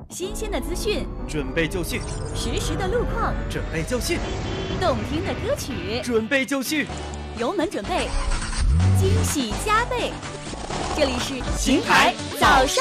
新鲜的资讯， 准备就绪； 实时的路况， 准备就绪； 动听的歌曲， 准备就绪。 油门准备，惊喜加倍。这里是邢台早上